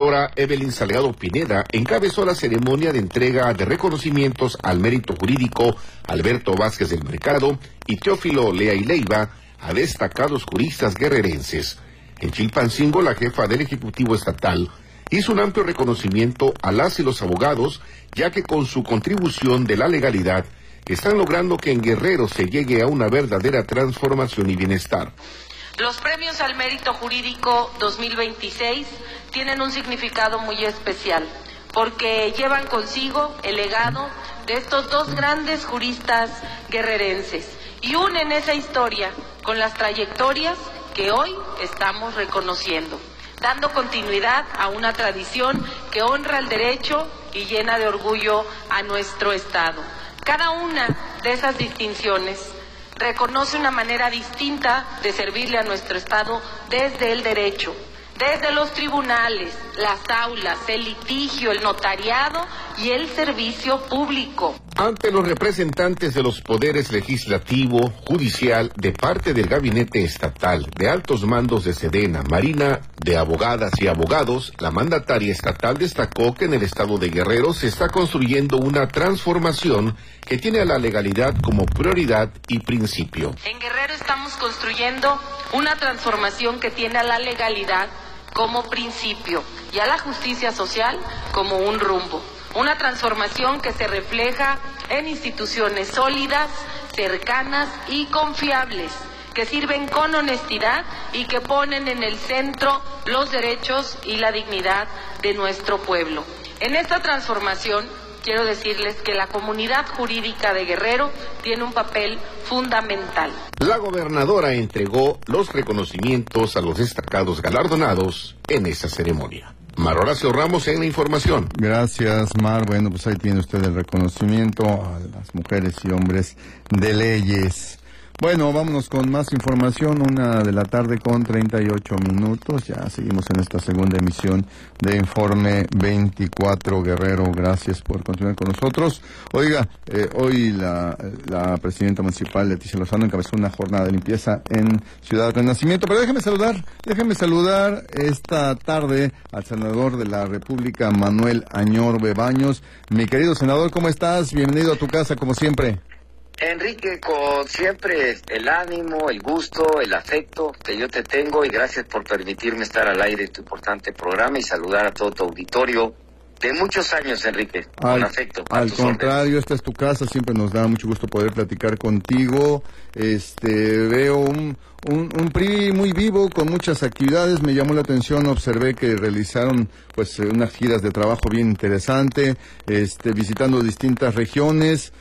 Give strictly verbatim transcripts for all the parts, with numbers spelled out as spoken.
gobernadora Evelyn Salgado Pineda encabezó la ceremonia de entrega de reconocimientos al mérito jurídico Alberto Vázquez del Mercado y Teófilo Lea y Leiva a destacados juristas guerrerenses. En Chilpancingo, la jefa del Ejecutivo Estatal hizo un amplio reconocimiento a las y los abogados, ya que con su contribución de la legalidad están logrando que en Guerrero se llegue a una verdadera transformación y bienestar. Los premios al mérito jurídico dos mil veintiséis tienen un significado muy especial, porque llevan consigo el legado de estos dos grandes juristas guerrerenses y unen esa historia con las trayectorias que hoy estamos reconociendo, dando continuidad a una tradición que honra el derecho y llena de orgullo a nuestro Estado. Cada una de esas distinciones reconoce una manera distinta de servirle a nuestro Estado desde el derecho, desde los tribunales, las aulas, el litigio, el notariado y el servicio público. Ante los representantes de los poderes legislativo, judicial, de parte del gabinete estatal, de altos mandos de Sedena, Marina, de abogadas y abogados, la mandataria estatal destacó que en el estado de Guerrero se está construyendo una transformación que tiene a la legalidad como prioridad y principio. En Guerrero estamos construyendo una transformación que tiene a la legalidad como principio y a la justicia social como un rumbo. Una transformación que se refleja en instituciones sólidas, cercanas y confiables, que sirven con honestidad y que ponen en el centro los derechos y la dignidad de nuestro pueblo. En esta transformación, quiero decirles que la comunidad jurídica de Guerrero tiene un papel fundamental. La gobernadora entregó los reconocimientos a los destacados galardonados en esa ceremonia. Mar Horacio Ramos en la información. Gracias, Mar. Bueno, pues ahí tiene usted el reconocimiento a las mujeres y hombres de leyes. Bueno, vámonos con más información, una de la tarde con treinta y ocho minutos, ya seguimos en esta segunda emisión de Informe veinticuatro Guerrero, gracias por continuar con nosotros. Oiga, eh, hoy la, la presidenta municipal Leticia Lozano encabezó una jornada de limpieza en Ciudad Renacimiento, pero déjeme saludar, déjeme saludar esta tarde al senador de la República, Manuel Añorbe Baños. Mi querido senador, ¿cómo estás? Bienvenido a tu casa, como siempre. Enrique, con siempre el ánimo, el gusto, el afecto que yo te tengo, y gracias por permitirme estar al aire de tu importante programa y saludar a todo tu auditorio de muchos años, Enrique, al, con afecto. Al contrario, órdenes. Esta es tu casa, siempre nos da mucho gusto poder platicar contigo. Este, veo un, un, un P R I muy vivo, con muchas actividades. Me llamó la atención, observé que realizaron pues unas giras de trabajo bien interesante, este, visitando distintas regiones.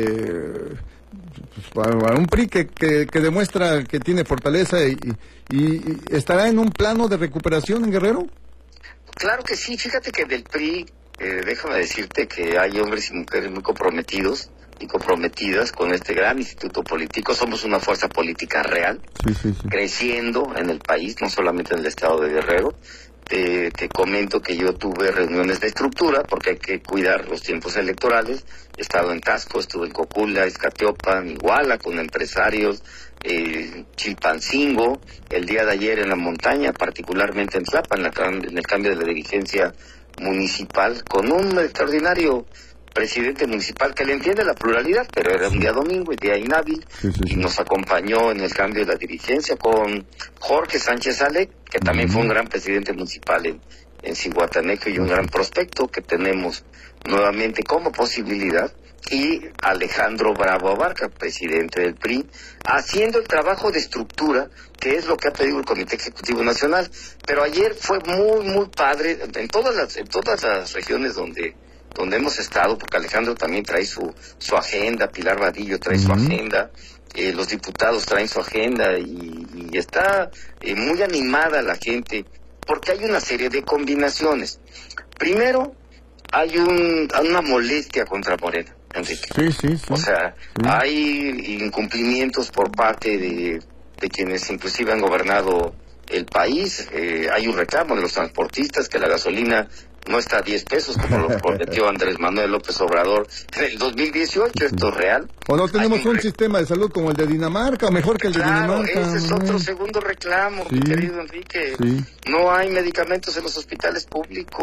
Eh, Para un P R I que, que, que demuestra que tiene fortaleza y, y, y estará en un plano de recuperación en Guerrero. Claro que sí, fíjate que del P R I, eh, déjame decirte que hay hombres y mujeres muy comprometidos y comprometidas con este gran instituto político. Somos una fuerza política real, sí, sí, sí. creciendo en el país, no solamente en el estado de Guerrero. Te, te comento que yo tuve reuniones de estructura porque hay que cuidar los tiempos electorales. He estado en Taxco, estuve en Cocula, Izcatiopan, Iguala, con empresarios, eh, Chilpancingo, el día de ayer en la montaña, particularmente en Tlapa, en, la, en el cambio de la dirigencia municipal, con un extraordinario presidente municipal que le entiende la pluralidad, pero era un día domingo y día inhábil, sí, sí, sí. Y nos acompañó en el cambio de la dirigencia con Jorge Sánchez Ale, que también uh-huh. fue un gran presidente municipal en, en Cihuatanejo y un gran prospecto que tenemos nuevamente como posibilidad, y Alejandro Bravo Abarca, presidente del P R I, haciendo el trabajo de estructura, que es lo que ha pedido el Comité Ejecutivo Nacional. Pero ayer fue muy, muy padre, en todas las, en todas las regiones donde donde hemos estado, porque Alejandro también trae su, su agenda, Pilar Vadillo trae uh-huh. su agenda, eh, los diputados traen su agenda, y, y está eh, muy animada la gente, porque hay una serie de combinaciones. Primero, hay un, una molestia contra Morena, Enrique. Sí, sí, sí. O sea, sí. hay incumplimientos por parte de, de quienes inclusive han gobernado el país. Eh, hay un reclamo de los transportistas que la gasolina no está a diez pesos como lo prometió Andrés Manuel López Obrador en el dos mil dieciocho, esto es real. O no tenemos un, un sistema de salud como el de Dinamarca, o mejor que el claro, de Dinamarca. Ese es otro segundo reclamo, sí, mi querido Enrique. Sí. No hay medicamentos en los hospitales públicos.